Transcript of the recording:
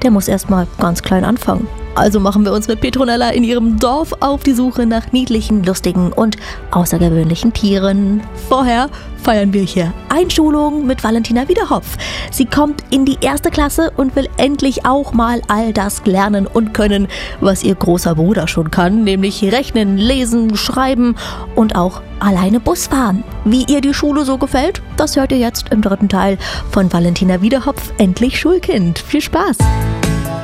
der muss erstmal ganz klein anfangen. Also machen wir uns mit Petronella in ihrem Dorf auf die Suche nach niedlichen, lustigen und außergewöhnlichen Tieren. Vorher feiern wir hier Einschulung mit Valentina Wiederhopf. Sie kommt in die 1. Klasse und will endlich auch mal all das lernen und können, was ihr großer Bruder schon kann, nämlich rechnen, lesen, schreiben und auch alleine Bus fahren. Wie ihr die Schule so gefällt, das hört ihr jetzt im 3. Teil von Valentina Wiederhopf, endlich Schulkind. Viel Spaß!